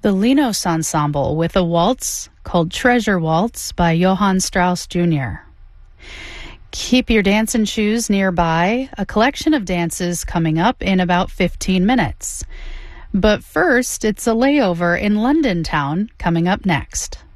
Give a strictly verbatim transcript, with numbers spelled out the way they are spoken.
the Linos Ensemble with a waltz called Treasure Waltz by Johann Strauss Junior Keep your dancing shoes nearby. A collection of dances coming up in about fifteen minutes. But first, it's a layover in London town coming up next.